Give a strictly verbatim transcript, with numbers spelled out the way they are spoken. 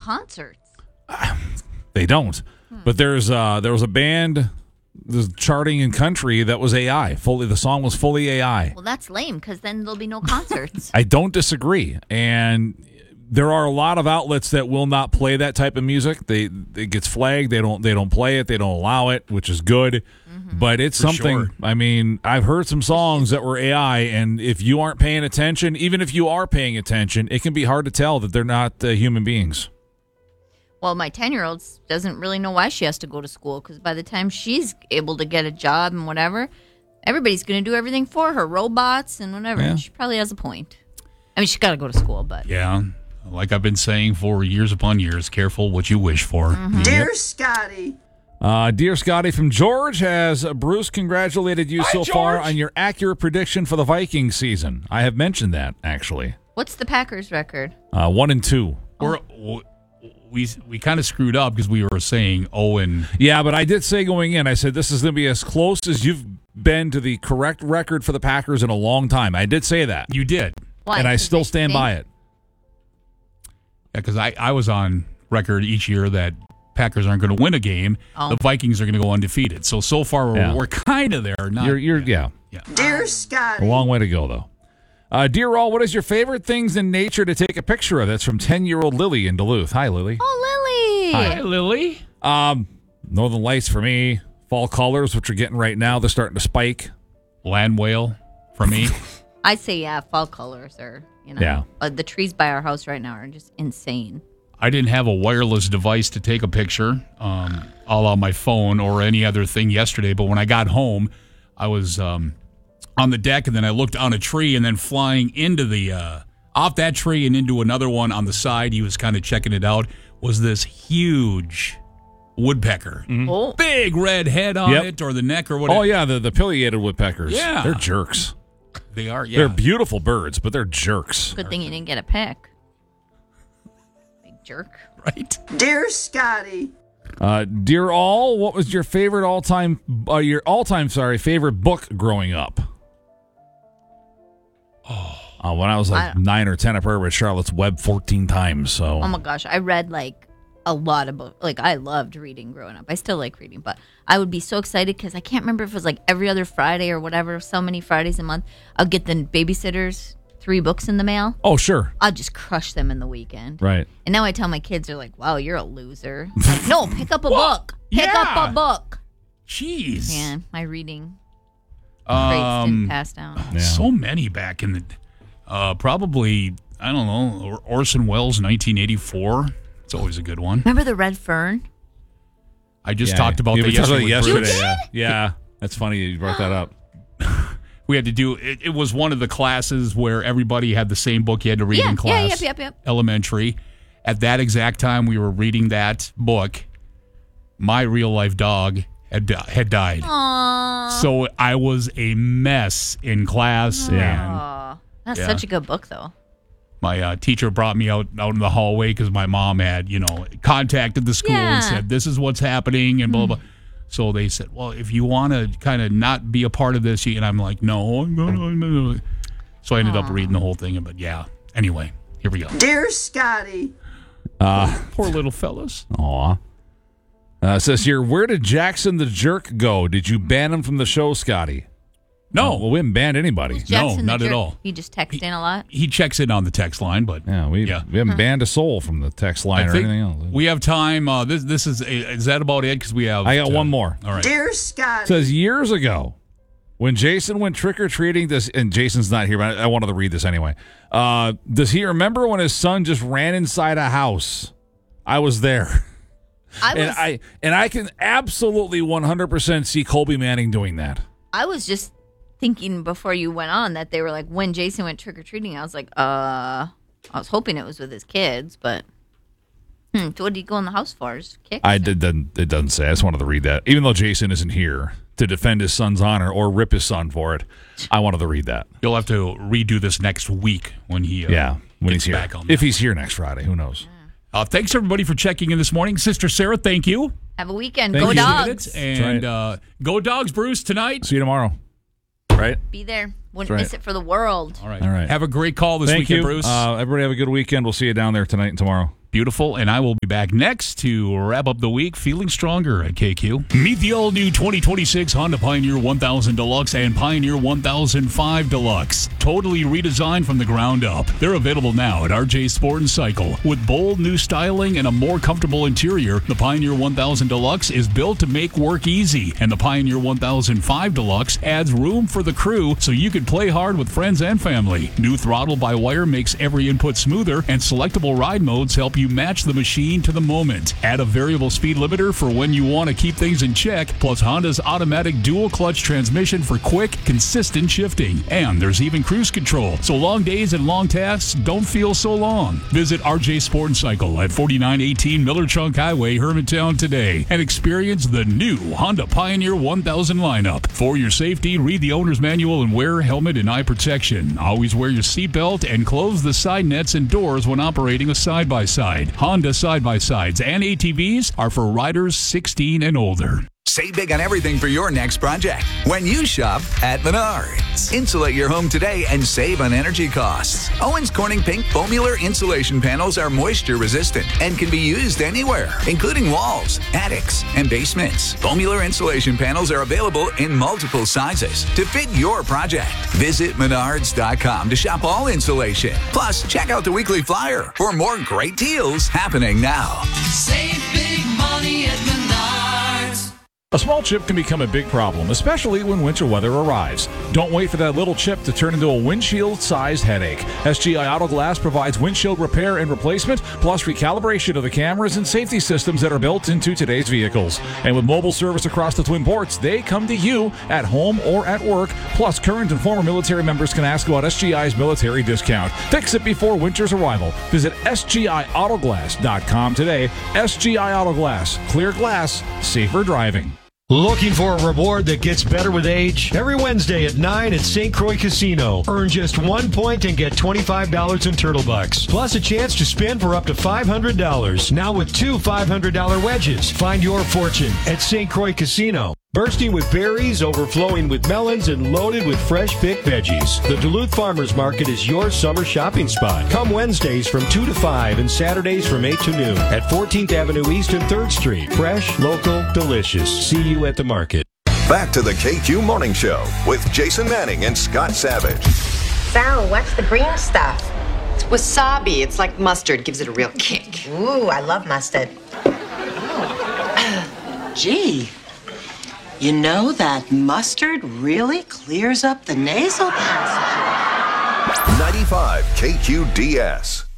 concerts. They don't. Hmm. But there's uh, there was a band that's charting in country that was A I. Fully, the song was fully A I. Well, that's lame because then there'll be no concerts. I don't disagree. And there are a lot of outlets that will not play that type of music. They it gets flagged. They don't they don't play it. They don't allow it, which is good. Mm-hmm. But it's For something. Sure. I mean, I've heard some songs that were A I, and if you aren't paying attention, even if you are paying attention, it can be hard to tell that they're not uh, human beings. Well, my ten-year-old doesn't really know why she has to go to school because by the time she's able to get a job and whatever, everybody's going to do everything for her, robots and whatever. Yeah. She probably has a point. I mean, she's got to go to school, but yeah. Like I've been saying for years upon years, careful what you wish for. Mm-hmm. Dear yep. Scotty. Uh, Dear Scotty from George has uh, Bruce congratulated you Hi, so George. far on your accurate prediction for the Vikings season. I have mentioned that, actually. What's the Packers record? Uh, one and two. We're, we we kind of screwed up because we were saying oh and... Yeah, but I did say going in, I said this is going to be as close as you've been to the correct record for the Packers in a long time. I did say that. You did. Why? And I still stand think? by it. Yeah, because I, I was on record each year that Packers aren't going to win a game. Oh. The Vikings are going to go undefeated. So, so far, we're, Yeah. we're kind of there. Not, You're, you're, yeah. yeah. Dear Scotty. A long way to go, though. Uh, Dear all, what is your favorite things in nature to take a picture of? That's from ten-year-old Lily in Duluth. Hi, Lily. Oh, Lily. Hi, Lily. Um, Northern Lights for me. Fall colors, which are getting right now. They're starting to spike. Land whale for me. I say, yeah, fall colors are, you know. Yeah. Uh, the trees by our house right now are just insane. I didn't have a wireless device to take a picture, um, all on my phone or any other thing yesterday. But when I got home, I was um, on the deck, and then I looked on a tree, and then flying into the uh, off that tree and into another one on the side. He was kind of checking it out. Was this huge woodpecker, Mm-hmm. Oh. big red head on Yep. it, or the neck, or whatever? Oh, yeah, the, the pileated woodpeckers. Yeah. They're jerks. They are. Yeah, They're beautiful birds, but they're jerks. Good thing you didn't get a pick. Big jerk. right. Dear Scotty. Uh, Dear all, what was your favorite all-time, uh, your all-time, sorry, favorite book growing up? Oh, Uh, when I was like I- nine or ten, I probably read Charlotte's Web fourteen times. So Oh my gosh, I read like a lot of books. Like I loved reading growing up. I still like reading, but I would be so excited because I can't remember if it was like every other Friday or whatever. So many Fridays a month, I'll get the babysitters three books in the mail. Oh, sure. I'll just crush them in the weekend. Right. And now I tell my kids, they're like, "Wow, you're a loser." Like, no, pick up a book. Pick Yeah. up a book. jeez. Yeah, my reading traits Um, didn't pass down. Yeah. So many back in the, uh, probably, I don't know, Or- Orson Welles, nineteen eighty-four. It's always a good one. Remember the Red Fern? I just Yeah. talked about Yeah, that we talked about yesterday. it with yesterday. Bruce. Yeah. yeah, that's funny you brought that up. We had to do, it, it was one of the classes where everybody had the same book you had to read Yeah, in yeah, class. yep, yep, yep. Elementary. At that exact time we were reading that book, my real life dog had, di- had died. Aww. So I was a mess in class. Yeah. And Aw. That's Yeah. such a good book, though. my uh, teacher brought me out, out in the hallway because my mom had, you know, contacted the school Yeah. and said, this is what's happening and blah, blah, blah. So they said, well, if you want to kind of not be a part of this, you- and I'm like, no. I'm gonna. So I ended up reading the whole thing. But yeah, anyway, here we go. Dear Scotty. Uh, Poor little fellas. aw. Uh, it says here, where did Jackson the Jerk go? Did you ban him from the show, Scotty? No. Well, we haven't banned anybody. Was Jackson the not at jerk? all. He just texted in a lot. He checks in on the text line, but Yeah, we, Yeah. we haven't banned a soul from the text line I or think anything else. we have time. Uh, this this is is that about it? Because we have. I got uh, one more. All right. Dear It Scotty. says years ago, when Jason went trick-or-treating, this, and Jason's not here, but I, I wanted to read this anyway. Uh, does he remember when his son just ran inside a house? I was there. I was, And I and I can absolutely one hundred percent see Colby Manning doing that. I was just thinking before you went on that they were like, when Jason went trick or treating, I was like, uh, I was hoping it was with his kids, but hmm, so what did he go in the house for? Just kicks? I did. Doesn't, it doesn't say. I just wanted to read that, even though Jason isn't here to defend his son's honor or rip his son for it. I wanted to read that. You'll have to redo this next week when he. Uh, Yeah, when gets he's here. back on If that. he's here next Friday, who knows? Uh, thanks everybody for checking in this morning, Sister Sarah. Thank you. Have a weekend. Thank Go you. Dogs. And right. uh, go Dogs, Bruce, tonight. See you tomorrow. Right. Be there. Wouldn't That's right. miss it for the world. All right. All right. Have a great call this Thank weekend, you, Bruce. Uh, everybody have a good weekend. We'll see you down there tonight and tomorrow. beautiful, and I will be back next to wrap up the week feeling stronger at K Q. Meet the all-new twenty twenty-six Honda Pioneer one thousand Deluxe and Pioneer one thousand five Deluxe. Totally redesigned from the ground up. They're available now at R J Sport and Cycle. With bold new styling and a more comfortable interior, the Pioneer one thousand Deluxe is built to make work easy, and the Pioneer one thousand five Deluxe adds room for the crew so you can play hard with friends and family. New throttle-by-wire makes every input smoother, and selectable ride modes help you match the machine to the moment. Add a variable speed limiter for when you want to keep things in check, plus Honda's automatic dual-clutch transmission for quick, consistent shifting. And there's even cruise control, so long days and long tasks don't feel so long. Visit R J Sport and Cycle at forty-nine eighteen Miller Chunk Highway, Hermantown today, and experience the new Honda Pioneer one thousand lineup. For your safety, read the owner's manual and wear helmet and eye protection. Always wear your seatbelt and close the side nets and doors when operating a side-by-side. Honda side-by-sides and A T Vs are for riders sixteen and older. Save big on everything for your next project when you shop at Menards. Insulate your home today and save on energy costs. Owens Corning Pink Foamular insulation panels are moisture resistant and can be used anywhere, including walls, attics, and basements. Foamular insulation panels are available in multiple sizes to fit your project. Visit Menards dot com to shop all insulation. Plus, check out the weekly flyer for more great deals happening now. Save big money at Menards. A small chip can become a big problem, especially when winter weather arrives. Don't wait for that little chip to turn into a windshield-sized headache. S G I Auto Glass provides windshield repair and replacement, plus recalibration of the cameras and safety systems that are built into today's vehicles. And with mobile service across the Twin Ports, they come to you at home or at work. Plus, current and former military members can ask about S G I's military discount. Fix it before winter's arrival. Visit S G I Auto Glass dot com today. S G I Auto Glass. Clear glass, safer driving. Looking for a reward that gets better with age? Every Wednesday at nine at Saint Croix Casino. Earn just one point and get twenty-five dollars in Turtle Bucks. Plus a chance to spin for up to five hundred dollars. Now with two five hundred dollars wedges. Find your fortune at Saint Croix Casino. Bursting with berries, overflowing with melons, and loaded with fresh picked veggies. The Duluth Farmers Market is your summer shopping spot. Come Wednesdays from two to five and Saturdays from eight to noon at fourteenth Avenue East and third Street. Fresh, local, delicious. See you at the market. Back to the K Q Morning Show with Jason Manning and Scott Savage. Sal, what's the green stuff? It's wasabi. It's like mustard. Gives it a real kick. Ooh, I love mustard. Gee. You know that mustard really clears up the nasal passage. ninety-five K Q D S.